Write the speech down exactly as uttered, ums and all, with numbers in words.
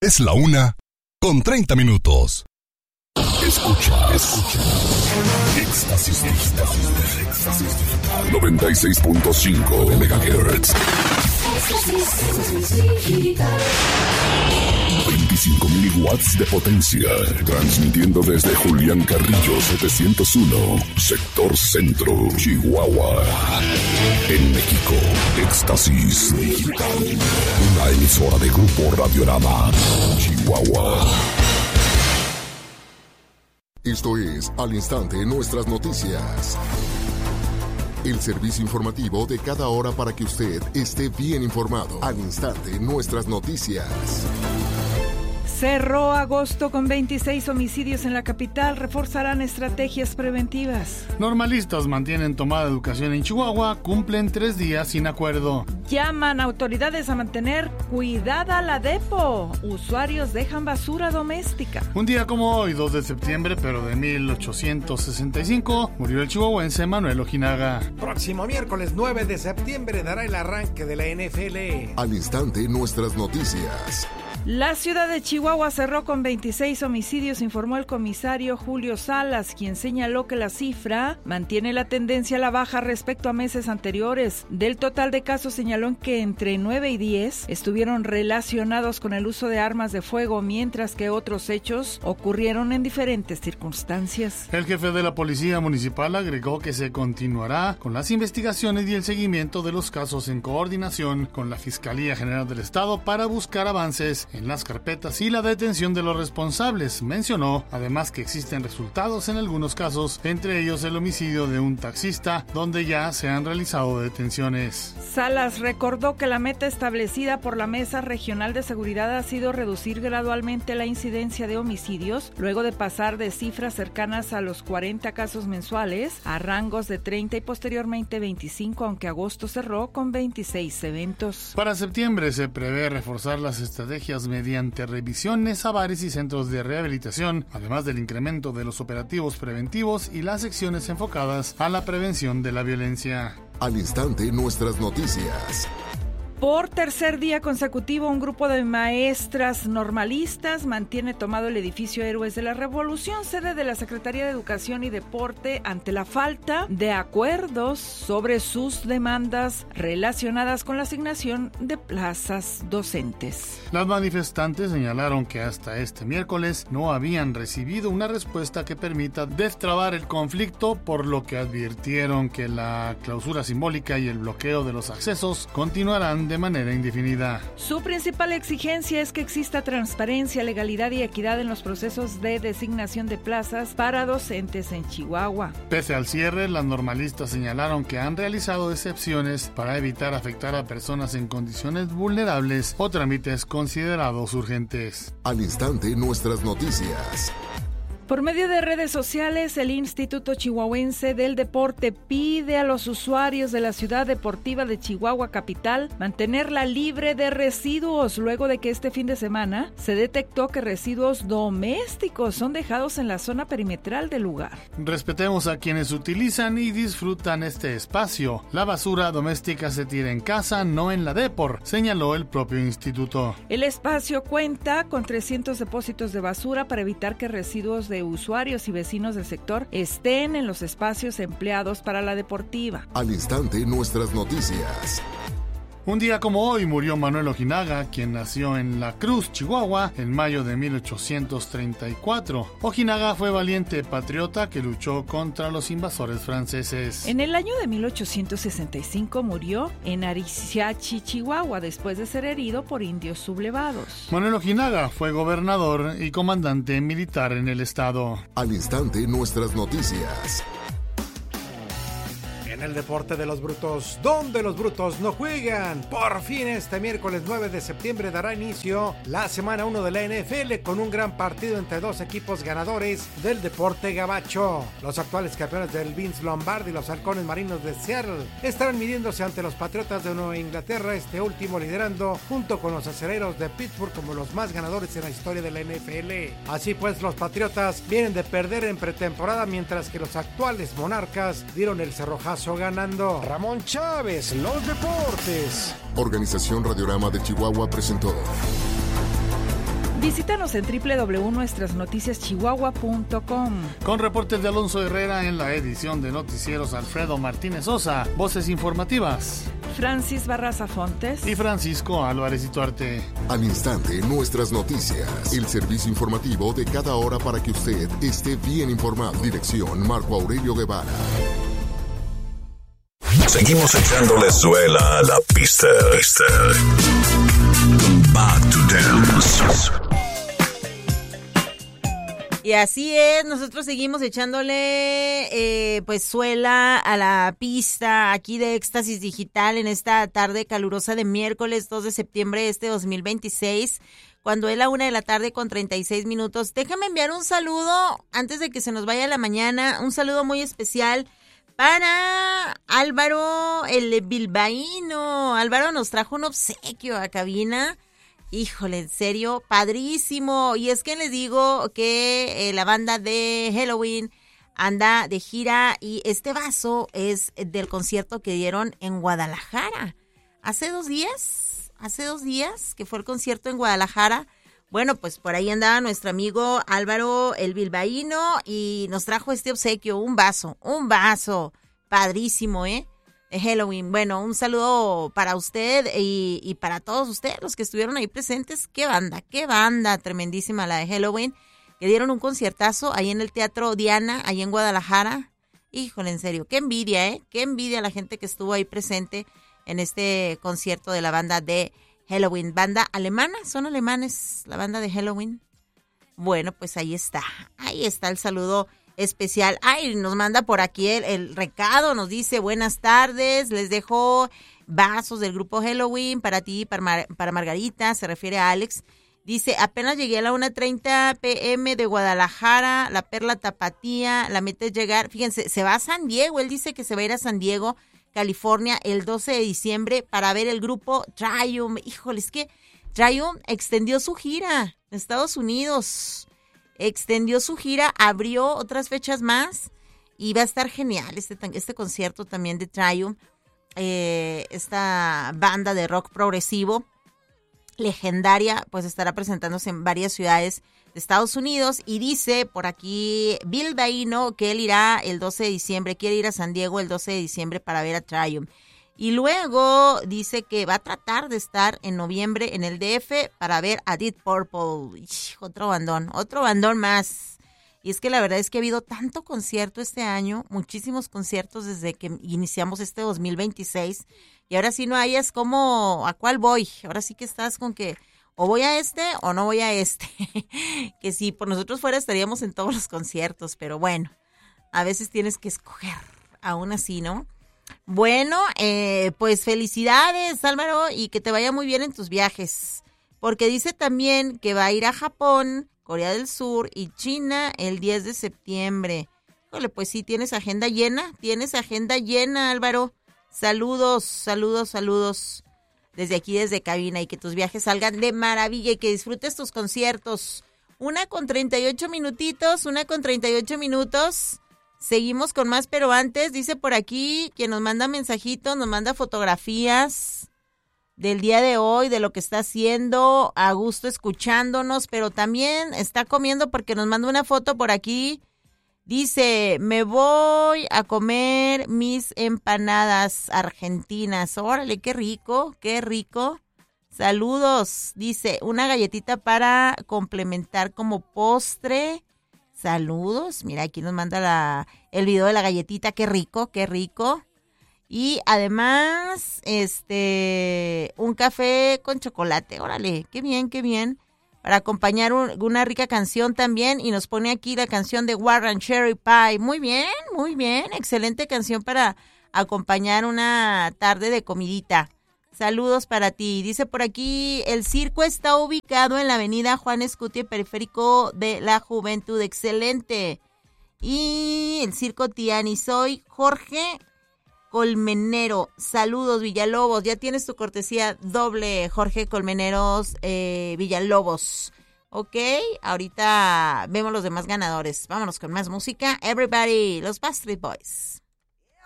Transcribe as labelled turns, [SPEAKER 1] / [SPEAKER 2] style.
[SPEAKER 1] Es la una con treinta minutos. Escucha, escucha. Éxtasis digital. Éxtasis digital. noventa y seis punto cinco megahertz. Éxtasis digital. veinticinco mil watts de potencia. Transmitiendo desde Julián Carrillo setecientos uno, sector centro, Chihuahua. En México, Éxtasis Digital. Una emisora de Grupo Radiorama, Chihuahua. Esto es Al Instante Nuestras Noticias. El servicio informativo de cada hora para que usted esté bien informado. Al Instante Nuestras Noticias.
[SPEAKER 2] Cerró agosto con veintiséis homicidios en la capital. Reforzarán estrategias preventivas.
[SPEAKER 3] Normalistas mantienen tomada educación en Chihuahua. Cumplen tres días sin acuerdo.
[SPEAKER 2] Llaman a autoridades a mantener cuidada la depo. Usuarios dejan basura doméstica.
[SPEAKER 3] Un día como hoy, dos de septiembre, pero de mil ochocientos sesenta y cinco, murió el chihuahuense Manuel Ojinaga.
[SPEAKER 4] Próximo miércoles nueve de septiembre dará el arranque de la N F L.
[SPEAKER 1] Al Instante Nuestras Noticias.
[SPEAKER 2] La ciudad de Chihuahua cerró con veintiséis homicidios, informó el comisario Julio Salas, quien señaló que la cifra mantiene la tendencia a la baja respecto a meses anteriores. Del total de casos señaló que entre nueve y diez estuvieron relacionados con el uso de armas de fuego, mientras que otros hechos ocurrieron en diferentes circunstancias.
[SPEAKER 3] El jefe de la Policía Municipal agregó que se continuará con las investigaciones y el seguimiento de los casos en coordinación con la Fiscalía General del Estado para buscar avances en las carpetas y la detención de los responsables. Mencionó además que existen resultados en algunos casos, entre ellos el homicidio de un taxista, donde ya se han realizado detenciones.
[SPEAKER 2] Salas recordó que la meta establecida por la Mesa Regional de Seguridad ha sido reducir gradualmente la incidencia de homicidios, luego de pasar de cifras cercanas a los cuarenta casos mensuales a rangos de treinta y posteriormente veinticinco, aunque agosto cerró con veintiséis eventos.
[SPEAKER 3] Para septiembre se prevé reforzar las estrategias mediante revisiones a bares y centros de rehabilitación, además del incremento de los operativos preventivos y las secciones enfocadas a la prevención de la violencia.
[SPEAKER 1] Al Instante Nuestras Noticias.
[SPEAKER 2] Por tercer día consecutivo, un grupo de maestras normalistas mantiene tomado el edificio Héroes de la Revolución, sede de la Secretaría de Educación y Deporte, ante la falta de acuerdos sobre sus demandas relacionadas con la asignación de plazas docentes.
[SPEAKER 3] Las manifestantes señalaron que hasta este miércoles no habían recibido una respuesta que permita destrabar el conflicto, por lo que advirtieron que la clausura simbólica y el bloqueo de los accesos continuarán de manera indefinida.
[SPEAKER 2] Su principal exigencia es que exista transparencia, legalidad y equidad en los procesos de designación de plazas para docentes en Chihuahua.
[SPEAKER 3] Pese al cierre, las normalistas señalaron que han realizado excepciones para evitar afectar a personas en condiciones vulnerables o trámites considerados urgentes.
[SPEAKER 1] Al Instante Nuestras Noticias.
[SPEAKER 2] Por medio de redes sociales, el Instituto Chihuahuense del Deporte pide a los usuarios de la Ciudad Deportiva de Chihuahua Capital mantenerla libre de residuos, luego de que este fin de semana se detectó que residuos domésticos son dejados en la zona perimetral del lugar.
[SPEAKER 3] Respetemos a quienes utilizan y disfrutan este espacio. La basura doméstica se tira en casa, no en la Depor, señaló el propio instituto.
[SPEAKER 2] El espacio cuenta con trescientos depósitos de basura para evitar que residuos de usuarios y vecinos del sector estén en los espacios empleados para la deportiva.
[SPEAKER 1] Al Instante Nuestras Noticias.
[SPEAKER 3] Un día como hoy murió Manuel Ojinaga, quien nació en La Cruz, Chihuahua, en mayo de mil ochocientos treinta y cuatro. Ojinaga fue valiente patriota que luchó contra los invasores franceses.
[SPEAKER 2] En el año de mil ochocientos sesenta y cinco murió en Ariziachi, Chihuahua, después de ser herido por indios sublevados.
[SPEAKER 3] Manuel Ojinaga fue gobernador y comandante militar en el estado.
[SPEAKER 1] Al Instante Nuestras Noticias.
[SPEAKER 4] En el deporte de los brutos, donde los brutos no juegan. Por fin este miércoles nueve de septiembre dará inicio la semana uno de la N F L con un gran partido entre dos equipos ganadores del deporte gabacho. Los actuales campeones del Vince Lombardi y los halcones marinos de Seattle estarán midiéndose ante los Patriotas de Nueva Inglaterra, este último liderando junto con los acereros de Pittsburgh como los más ganadores en la historia de la N F L. Así pues, los Patriotas vienen de perder en pretemporada, mientras que los actuales monarcas dieron el cerrojazo ganando. Ramón Chávez, los deportes.
[SPEAKER 1] Organización Radiorama de Chihuahua presentó
[SPEAKER 2] Visítanos en doble u doble u doble u punto nuestras noticias chihuahua punto com.
[SPEAKER 3] Con reportes de Alonso Herrera en la edición de Noticieros Alfredo Martínez Sosa, voces informativas
[SPEAKER 2] Francis Barraza Fontes
[SPEAKER 3] y Francisco Álvarez Ituarte.
[SPEAKER 1] Al instante, nuestras noticias, el servicio informativo de cada hora para que usted esté bien informado. Dirección Marco Aurelio Guevara.
[SPEAKER 5] Seguimos echándole suela a la pista. pista. Back to dance.
[SPEAKER 6] Y así es, nosotros seguimos echándole eh, pues suela a la pista aquí de Éxtasis Digital en esta tarde calurosa de miércoles dos de septiembre de este dos mil veintiséis, cuando es la una de la tarde con treinta y seis minutos. Déjame enviar un saludo antes de que se nos vaya la mañana, un saludo muy especial para Álvaro el bilbaíno. Álvaro nos trajo un obsequio a cabina. Híjole, en serio, padrísimo. Y es que les digo que eh, la banda de Helloween anda de gira y este vaso es del concierto que dieron en Guadalajara. Hace dos días, hace dos días que fue el concierto en Guadalajara. Bueno, pues por ahí andaba nuestro amigo Álvaro el bilbaíno y nos trajo este obsequio, un vaso, un vaso. Padrísimo, ¿eh? Halloween. Bueno, un saludo para usted y, y para todos ustedes, los que estuvieron ahí presentes. Qué banda, qué banda tremendísima la de Halloween, que dieron un conciertazo ahí en el Teatro Diana, ahí en Guadalajara. Híjole, en serio, qué envidia, ¿eh? Qué envidia la gente que estuvo ahí presente en este concierto de la banda de Halloween. Banda alemana, son alemanes, la banda de Halloween. Bueno, pues ahí está, ahí está el saludo especial. Ay, nos manda por aquí el, el recado, nos dice buenas tardes, les dejo vasos del grupo Halloween para ti, para, Mar, para Margarita, se refiere a Alex. Dice, apenas llegué a la una treinta pm de Guadalajara, la Perla Tapatía, la meta es llegar, fíjense, se va a San Diego, él dice que se va a ir a San Diego, California, el doce de diciembre para ver el grupo Triumph. Híjole, es que Triumph extendió su gira en Estados Unidos. Extendió su gira, abrió otras fechas más y va a estar genial este, este concierto también de Triumph, eh, esta banda de rock progresivo legendaria, pues estará presentándose en varias ciudades de Estados Unidos y dice por aquí bilbaíno que él irá el doce de diciembre, quiere ir a San Diego el doce de diciembre para ver a Triumph. Y luego dice que va a tratar de estar en noviembre en el D F para ver a Deep Purple. Ix, otro bandón, otro bandón más. Y es que la verdad es que ha habido tanto concierto este año, muchísimos conciertos desde que iniciamos este dos mil veintiséis. Y ahora sí no hayas como, ¿a cuál voy? Ahora sí que estás con que o voy a este o no voy a este. Que si por nosotros fuera estaríamos en todos los conciertos, pero bueno, a veces tienes que escoger, aún así, ¿no? Bueno, eh, pues felicidades, Álvaro, y que te vaya muy bien en tus viajes, porque dice también que va a ir a Japón, Corea del Sur y China el diez de septiembre. Híjole, pues sí, tienes agenda llena, tienes agenda llena, Álvaro. Saludos, saludos, saludos desde aquí, desde cabina, y que tus viajes salgan de maravilla y que disfrutes tus conciertos. Una con treinta y ocho minutitos, una con treinta y ocho minutos. Seguimos con más, pero antes, dice por aquí, quien nos manda mensajitos, nos manda fotografías del día de hoy, de lo que está haciendo, a gusto escuchándonos, pero también está comiendo porque nos manda una foto por aquí. Dice, me voy a comer mis empanadas argentinas. Órale, qué rico, qué rico. Saludos, dice, una galletita para complementar como postre. Saludos, mira, aquí nos manda la, el video de la galletita, qué rico, qué rico. Y además, este, un café con chocolate, órale, qué bien, qué bien. Para acompañar un, una rica canción también, y nos pone aquí la canción de Warren Cherry Pie. Muy bien, muy bien, excelente canción para acompañar una tarde de comidita. Saludos para ti. Dice por aquí, el circo está ubicado en la avenida Juan Escutia, periférico de la Juventud. Excelente. Y el circo Tiani. Soy Jorge Colmenero. Saludos, Villalobos. Ya tienes tu cortesía doble, Jorge Colmeneros eh, Villalobos. Ok, ahorita vemos los demás ganadores. Vámonos con más música. Everybody, los Backstreet Boys.